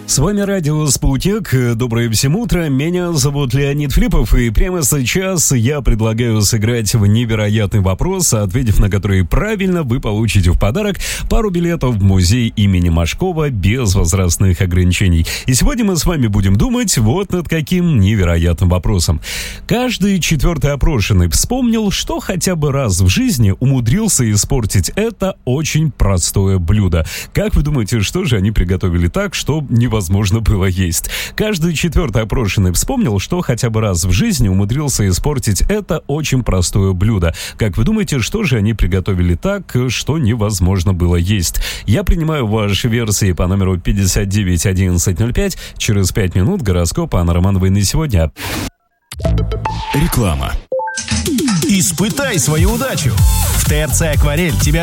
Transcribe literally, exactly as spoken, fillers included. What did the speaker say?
С вами радио «Спутник». Доброе всем утро. Меня зовут Леонид Филиппов, и прямо сейчас я предлагаю сыграть в невероятный вопрос, ответив на который правильно, вы получите в подарок пару билетов в музей имени Машкова без возрастных ограничений. И сегодня мы с вами будем думать вот над каким невероятным вопросом. Каждый четвертый опрошенный вспомнил, что хотя бы раз в жизни умудрился испортить это очень простое блюдо. Как вы думаете, что же они приготовили так, что невозможно возможно было есть? Каждый четвертый опрошенный вспомнил, что хотя бы раз в жизни умудрился испортить это очень простое блюдо. Как вы думаете, что же они приготовили так, что невозможно было есть? Я принимаю ваши версии по номеру пятьдесят девять одиннадцать ноль пять. Через пять минут гороскоп Анны Романовой на сегодня. Реклама. Испытай свою удачу. В ТРЦ «Акварель» тебя